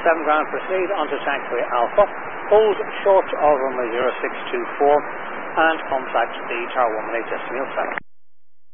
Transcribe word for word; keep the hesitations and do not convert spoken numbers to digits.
seven ground, proceed onto taxiway Alpha, hold short of runway zero six two four and contact the Tower one one eight decimal seven.